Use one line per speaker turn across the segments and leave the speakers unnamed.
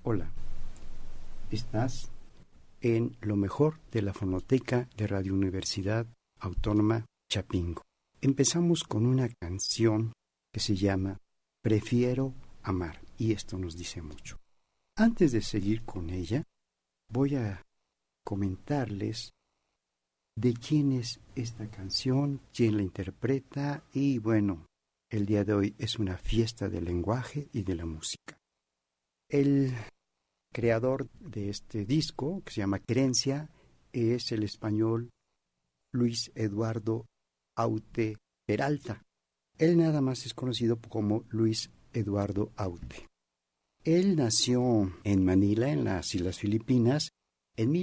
Hola, estás en lo mejor de la fonoteca de Radio Universidad Autónoma Chapingo. Empezamos con una canción que se llama Prefiero amar, y esto nos dice mucho. Antes de seguir con ella, voy a comentarles de quién es esta canción, quién la interpreta, y bueno, el día de hoy es una fiesta del lenguaje y de la música. El creador de este disco, que se llama Querencia, es el español Luis Eduardo Aute Peralta. Él nada más es conocido como Luis Eduardo Aute. Él nació en Manila, en las Islas Filipinas, en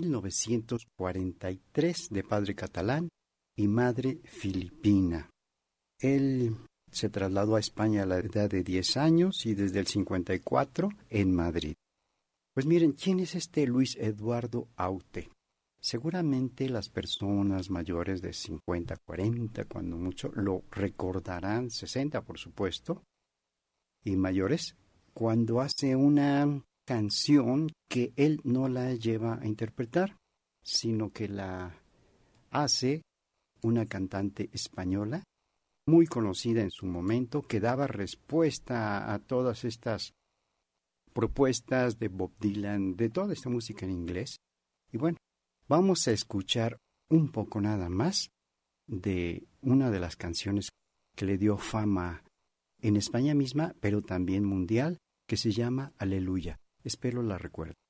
1943, de padre catalán y madre filipina. Él se trasladó a España a la edad de 10 años y desde el 54 en Madrid. Pues miren, ¿quién es este Luis Eduardo Aute? Seguramente las personas mayores de 50, 40, cuando mucho, lo recordarán, 60 por supuesto, y mayores, cuando hace una canción que él no la lleva a interpretar, sino que la hace una cantante española muy conocida en su momento, que daba respuesta a todas estas propuestas de Bob Dylan, de toda esta música en inglés. Y bueno, vamos a escuchar un poco nada más de una de las canciones que le dio fama en España misma, pero también mundial, que se llama Aleluya. Espero la recuerden.